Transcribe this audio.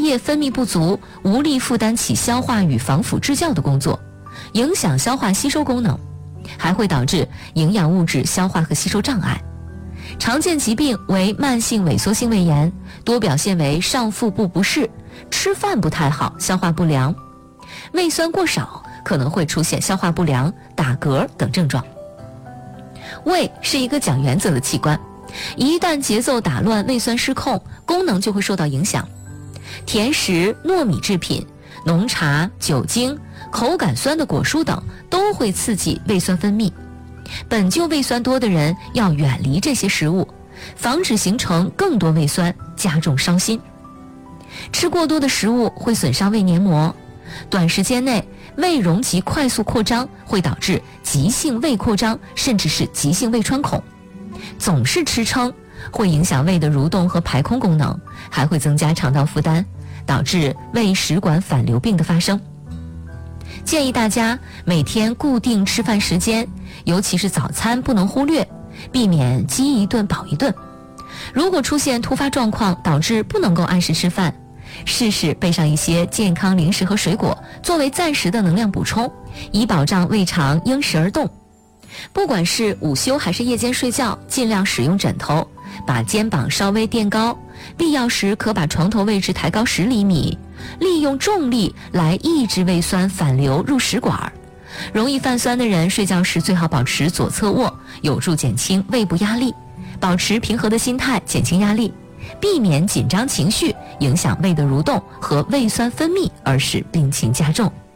液分泌不足，无力负担起消化与防腐制酵的工作，影响消化吸收功能，还会导致营养物质消化和吸收障碍。常见疾病为慢性萎缩性胃炎，多表现为上腹部不适，吃饭不太好，消化不良，胃酸过少，可能会出现消化不良、打嗝等症状。胃是一个讲原则的器官，一旦节奏打乱，胃酸失控，功能就会受到影响。甜食、糯米制品、浓茶、酒精、口感酸的果蔬等都会刺激胃酸分泌。本就胃酸多的人要远离这些食物，防止形成更多胃酸，加重烧心。吃过多的食物会损伤胃黏膜，短时间内胃容积快速扩张，会导致急性胃扩张，甚至是急性胃穿孔。总是吃撑，会影响胃的蠕动和排空功能，还会增加肠道负担，导致胃食管反流病的发生。建议大家每天固定吃饭时间，尤其是早餐不能忽略，避免饥一顿饱一顿。如果出现突发状况导致不能够按时吃饭，试试备上一些健康零食和水果，作为暂时的能量补充，以保障胃肠应时而动。不管是午休还是夜间睡觉，尽量使用枕头，把肩膀稍微垫高，必要时可把床头位置抬高10厘米，利用重力来抑制胃酸反流入食管。容易泛酸的人睡觉时最好保持左侧卧，有助减轻胃部压力，保持平和的心态，减轻压力，避免紧张情绪影响胃的蠕动和胃酸分泌，而使病情加重。